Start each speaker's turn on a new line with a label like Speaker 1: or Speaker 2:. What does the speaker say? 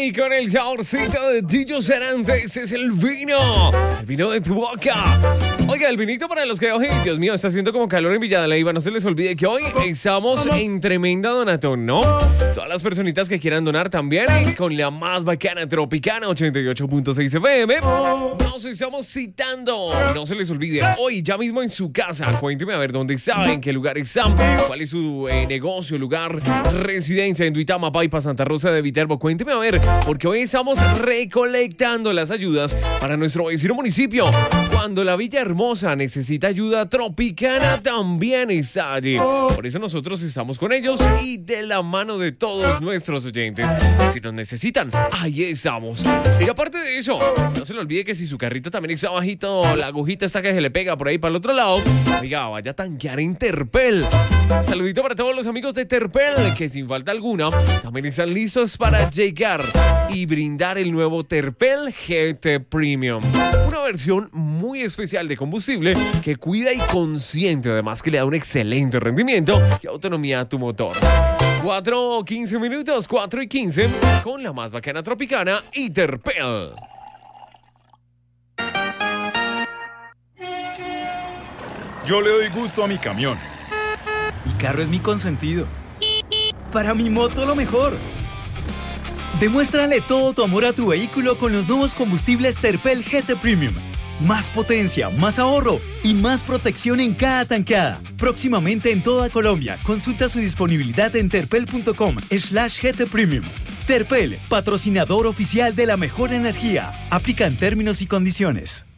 Speaker 1: Y con el saborcito de Gillo Serantes es el vino de tu boca. Oiga, el vinito para los que, oye, Dios mío, está haciendo como calor en Villa de Leyva. No se les olvide que hoy estamos en tremenda donatón, ¿no? Todas las personitas que quieran donar también, con la más bacana Tropicana 88.6 FM. Nos estamos citando. No se les olvide, hoy ya mismo en su casa. Cuénteme a ver dónde está, en qué lugar está, cuál es su negocio, lugar, residencia en Duitama, Paipa, Santa Rosa de Viterbo. Cuénteme a ver, porque hoy estamos recolectando las ayudas para nuestro vecino municipio. Cuando la Villa Hermosa necesita ayuda, Tropicana también está allí. Por eso nosotros estamos con ellos y de la mano de todos nuestros oyentes. Si nos necesitan, ahí estamos. Y aparte de eso, no se le olvide que si su carrito también está bajito, la agujita está que se le pega por ahí para el otro lado, oiga, vaya a tanquear en Terpel. Saludito para todos los amigos de Terpel, que sin falta alguna también están listos para llegar y brindar el nuevo Terpel GT Premium. Una versión muy especial de combustible que cuida y consiente, además que le da un excelente rendimiento y autonomía a tu motor. 4:15 minutos, 4:15, con la más bacana Tropicana y Terpel.
Speaker 2: Yo le doy gusto a mi camión.
Speaker 3: Mi carro es mi consentido. Para mi moto lo mejor. Demuéstrale todo tu amor a tu vehículo con los nuevos combustibles Terpel GT Premium. Más potencia, más ahorro y más protección en cada tanqueada. Próximamente en toda Colombia. Consulta su disponibilidad en terpel.com/GT Premium. Terpel, patrocinador oficial de la mejor energía. Aplican términos y condiciones.